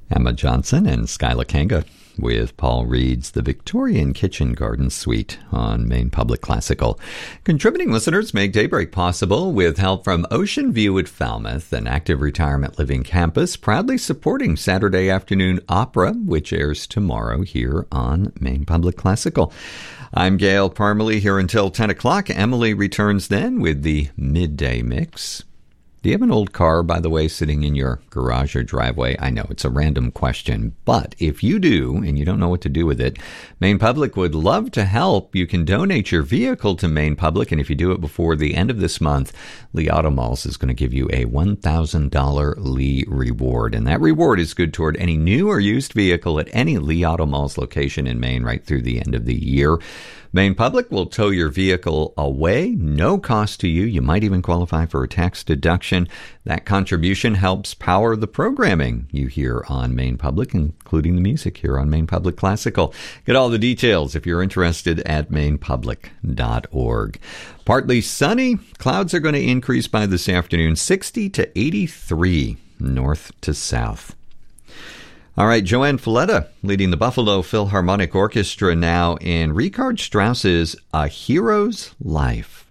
Emma Johnson and Skyla Kanga with Paul Reed's The Victorian Kitchen Garden Suite on Maine Public Classical. Contributing listeners make Daybreak possible with help from Ocean View at Falmouth, an active retirement living campus proudly supporting Saturday afternoon opera, which airs tomorrow here on Maine Public Classical. I'm Gail Parmalee here until 10 o'clock. Emily returns then with the midday mix. Do you have an old car, by the way, sitting in your garage or driveway? I know it's a random question, but if you do and you don't know what to do with it, Maine Public would love to help. You can donate your vehicle to Maine Public, and if you do it before the end of this month, Lee Auto Malls is going to give you a $1,000 Lee reward, and that reward is good toward any new or used vehicle at any Lee Auto Malls location in Maine right through the end of the year. Maine Public will tow your vehicle away, no cost to you. You might even qualify for a tax deduction. That contribution helps power the programming you hear on Maine Public, including the music here on Maine Public Classical. Get all the details if you're interested at mainepublic.org. Partly sunny. Clouds are going to increase by this afternoon, 60 to 83 north to south. All right, Joanne Falletta leading the Buffalo Philharmonic Orchestra now in Richard Strauss's A Hero's Life.